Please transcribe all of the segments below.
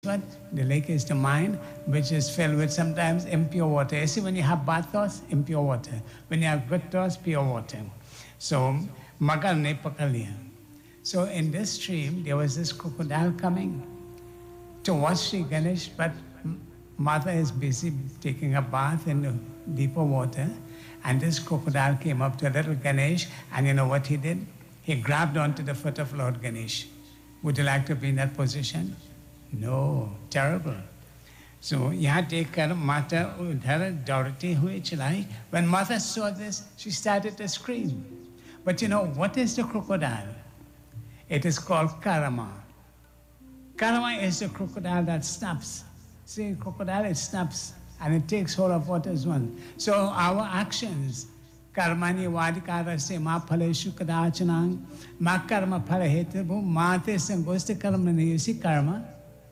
what? The lake is the mind, which is filled with sometimes impure water. You see, when you have bad thoughts, impure water. When you have good thoughts, pure water. So, magar ne pakad liya. So in this stream, there was this crocodile coming to watch Sri Ganesh, but Mother is busy taking a bath in the deeper water. And this crocodile came up to little Ganesh, and you know what he did? He grabbed onto the foot of Lord Ganesh. Would you like to be in that position? No, terrible. So यहाँ देखकर माता उधर दौड़ती हुई चलाई. When Mother saw this, she started to scream. But you know, what is the crocodile? It is called karma. Karma is the crocodile that snaps. See, crocodile, it snaps and it takes hold of what is one. So our actions, karmani vadikara se ma phaleshu kadachanang, ma karma phalahetu, ma te sangosti karmani. You see karma?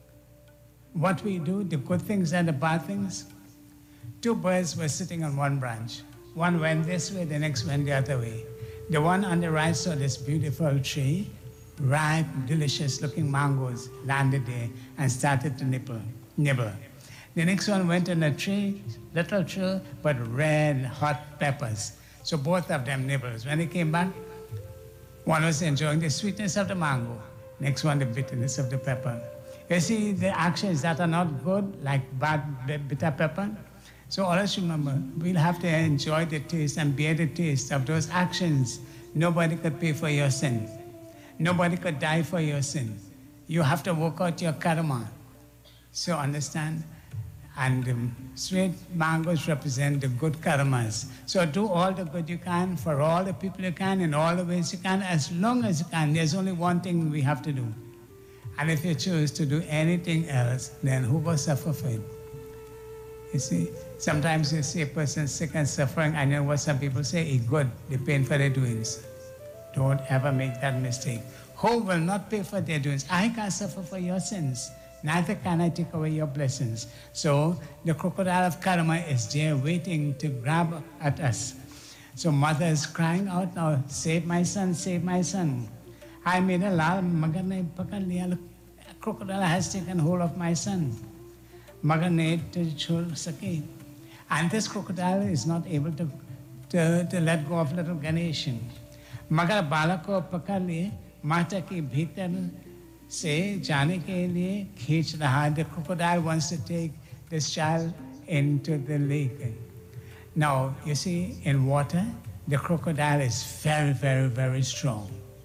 What we do, the good things and the bad things. Two birds were sitting on one branch. One went this way, the next went the other way. The one on the right saw this beautiful tree, ripe, delicious-looking mangoes landed there and started to nibble. The next one went on a tree, little tree, but red, hot peppers. So both of them nibbles. When they came back, one was enjoying the sweetness of the mango, next one the bitterness of the pepper. You see, the actions that are not good, like bad bitter pepper. So always remember, we'll have to enjoy the taste and bear the taste of those actions. Nobody could pay for your sin. Nobody could die for your sin. You have to work out your karma. So understand? And sweet mangoes represent the good karmas. So do all the good you can for all the people you can in all the ways you can, as long as you can. There's only one thing we have to do. And if you choose to do anything else, then who will suffer for it? You see, sometimes you see a person sick and suffering, and you know what some people say? It's good, they pay for their doings. Don't ever make that mistake. Who will not pay for their doings? I can't suffer for your sins. Neither can I take away your blessings. So the crocodile of karma is there waiting to grab at us. So mother is crying out now, save my son, save my son. I made a lal, magar ne pakad liya. Crocodile has taken hold of my son. Magar ne chhod sake. And this crocodile is not able to let go of little Ganesh. मगर बालक को पकड़ लिए माता के भीतर से जाने के लिए खींच रहा. The crocodile wants to take this child into the lake. Now, you see, in water, the crocodile is very, very, very strong.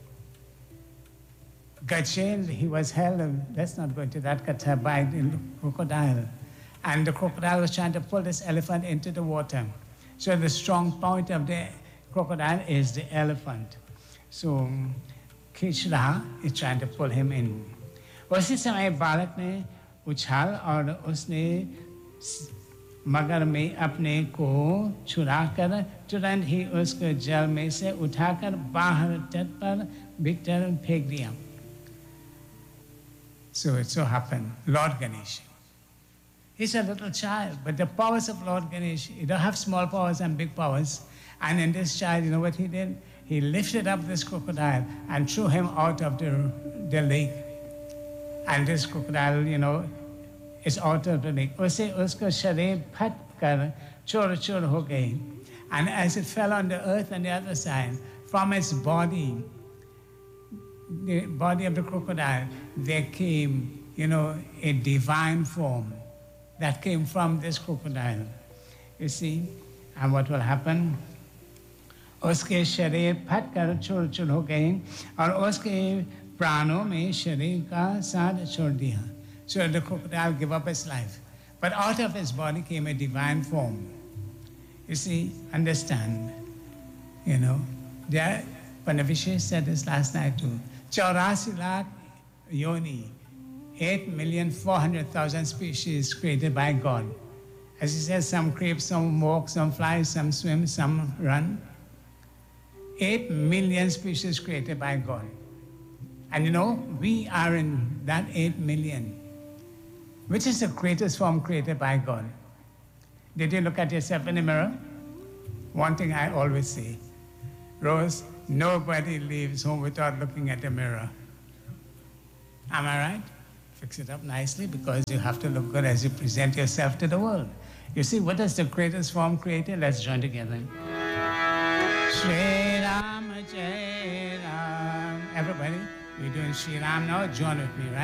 Gachen, he was held, let's not go into that katha, by the crocodile. And the crocodile was trying to pull this elephant into the water. So the strong point of the crocodile is the elephant. So Kishra is trying to pull him in. उसी समय बालक ने उछाल और उसने मगर में अपने को छुड़ाकर तुरंत ही उसको जल में से उठाकर बाहर तट पर भीतर फेंक दिया. So it so happened, Lord Ganesh. He's a little child, but the powers of Lord Ganesh, you don't have small powers and big powers. And in this child, you know what he did? He lifted up this crocodile and threw him out of the lake. And this crocodile, you know, is out of the lake. उसे उसको शरीर फट कर चूर-चूर हो गई. And as it fell on the earth on the other side, from its body, the body of the crocodile, there came, you know, a divine form that came from this crocodile. You see? And what will happen? उसके शरीर फट कर चूर-चूर हो गए और उसके प्राणों में शरीर का साथ छोड़ दिया. So the crocodile gave up his life. But out of his body came a divine form. You see, understand, you know, there, Panavishesh said this last night too. 84 lakh yoni, 8,400,000 species created by God. As he says, some creep, some walk, some fly, some swim, some run. 8 million species created by God. And you know, we are in that 8 million. Which is the greatest form created by God? Did you look at yourself in the mirror? One thing I always say, Rose, nobody leaves home without looking at the mirror. Am I right? If fix it up nicely because you have to look good as you present yourself to the world. You see, what does the greatest form create? Let's join together. Shri Ram Jai Ram. Everybody, we're doing Shri Ram now. Join with me, right?